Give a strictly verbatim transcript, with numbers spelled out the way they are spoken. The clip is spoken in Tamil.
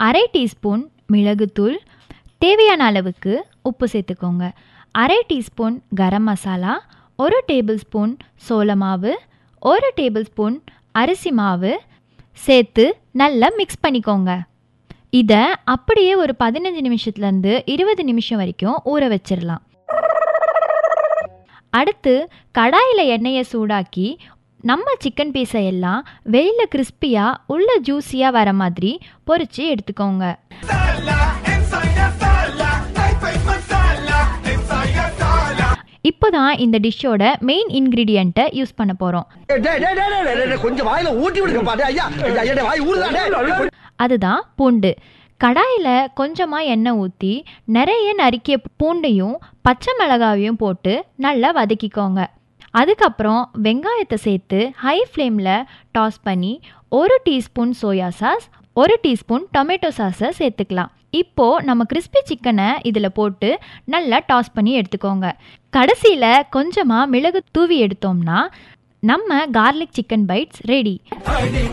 அரை டீஸ்பூன் மிளகுத்தூள், தேவையான அளவுக்கு உப்பு சேர்த்துக்கோங்க. அரை டீஸ்பூன் கரம் மசாலா, ஒரு டேபிள் ஸ்பூன் சோள மாவு, ஒரு டேபிள் ஸ்பூன் அரிசி மாவு சேர்த்து நல்லா மிக்ஸ் பண்ணிக்கோங்க. இதை அப்படியே ஒரு பதினஞ்சு நிமிஷத்துலேருந்து இருபது நிமிஷம் வரைக்கும் ஊற வச்சிடலாம். அடுத்து கடாயில் எண்ணெயை சூடாக்கி நம்ம சிக்கன் பீஸை எல்லாம் வெளியில் கிறிஸ்பியாக உள்ள ஜூஸியாக வர மாதிரி பொரித்து எடுத்துக்கோங்க. இப்போதான் இந்த டிஷ்ஷோட மெயின் இன்கிரீடியண்ட்டை யூஸ் பண்ண போகிறோம். அதுதான் பூண்டு. கடாயில் கொஞ்சமாக எண்ணெய் ஊற்றி நிறைய நறுக்கிய பூண்டையும் பச்சை மிளகாவையும் போட்டு நல்லா வதக்கிக்கோங்க. அதுக்கப்புறம் வெங்காயத்தை சேர்த்து ஹை ஃப்ளேமில் டாஸ் பண்ணி ஒரு டீஸ்பூன் சோயா சாஸ், ஒரு டீஸ்பூன் டொமேட்டோ சாஸை சேர்த்துக்கலாம். இப்போது நம்ம கிறிஸ்பி சிக்கனை இதில் போட்டு நல்லா டாஸ் பண்ணி எடுத்துக்கோங்க. கடைசியில் கொஞ்சமாக மிளகு தூவி எடுத்தோம்னா நம்ம கார்லிக் சிக்கன் பைட்ஸ் ரெடி.